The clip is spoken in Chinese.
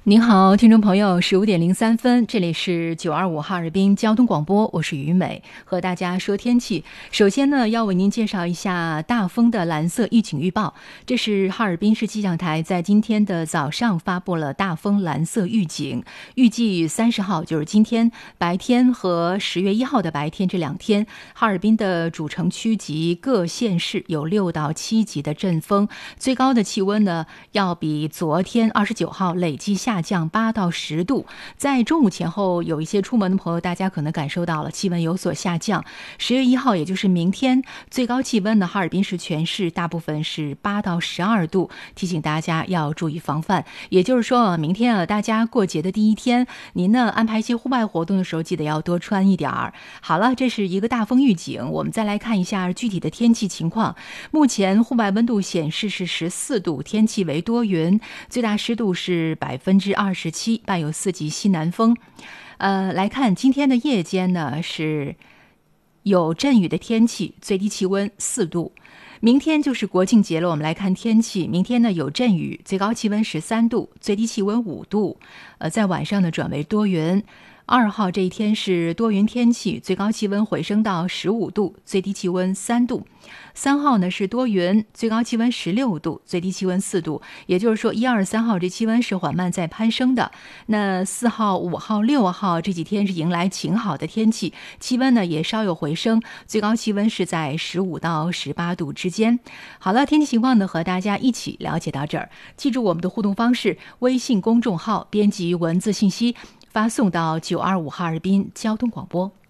您好，听众朋友，15:03，这里是925哈尔滨交通广播，我是于美，和大家说天气。首先呢，要为您介绍一下大风的蓝色预警预报。这是哈尔滨市气象台在今天的早上发布了大风蓝色预警，预计30号就是今天白天和10月1号的白天这2天，哈尔滨的主城区及各县市有6到7级的阵风，最高的气温呢要比昨天29号累计下降8到10度。在中午前后，有一些出门的朋友，大家可能感受到了气温有所下降。10月1号，也就是明天，最高气温呢，哈尔滨市全市大部分是8到12度，提醒大家要注意防范。也就是说，明天啊，大家过节的第一天，您呢安排一些户外活动的时候，记得要多穿一点儿。好了，这是一个大风预警，我们再来看一下具体的天气情况。目前户外温度显示是14度，天气为多云，最大湿度是27%，伴有4级西南风。来看今天的夜间呢，是有阵雨的天气，最低气温4度。明天就是国庆节了，我们来看天气。明天呢有阵雨，最高气温13度，最低气温5度。在晚上呢转为多云。2号这一天是多云天气，最高气温回升到15度，最低气温3度。3号呢是多云，最高气温16度，最低气温4度。也就是说1、2、3号这气温是缓慢在攀升的。那4号、5号、6号这几天是迎来晴好的天气，气温呢也稍有回升，最高气温是在15到18度之间。好了，天气情况呢和大家一起了解到这儿。记住我们的互动方式，微信公众号编辑文字信息发送到925哈尔滨交通广播。